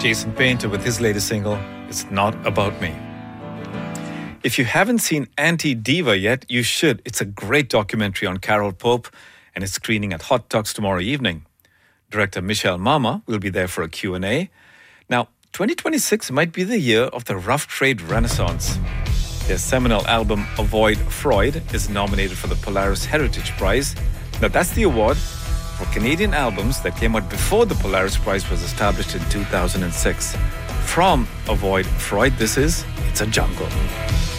Jason Painter with his latest single, It's Not About Me. If you haven't seen Anti-Diva yet, you should. It's a great documentary on Carol Pope and it's screening at Hot Talks tomorrow evening. Director Michelle Mama will be there for a Q&A. Now, 2026 might be the year of the rough trade renaissance. Their seminal album, Avoid Freud, is nominated for the Polaris Heritage Prize. Now, that's the award for Canadian albums that came out before the Polaris Prize was established in 2006. From Avoid Freud, this is It's a Jungle.